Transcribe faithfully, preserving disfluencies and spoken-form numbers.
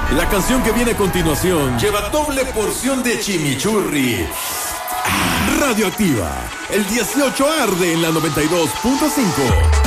La canción que viene a continuación lleva doble porción de chimichurri. Radioactiva, el dieciocho arde en la noventa y dos punto cinco.